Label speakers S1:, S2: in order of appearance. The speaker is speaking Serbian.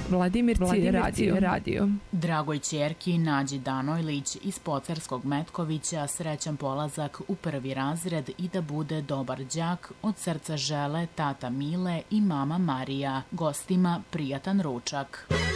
S1: Vladimirci radio.
S2: Dragoj ćerki Nađi Danojlić iz Pocarskog Metkovića srećan polazak u 1. razred i da bude dobar đak od srca žele tata Mile i mama Marija. Gostima prijatan ručak.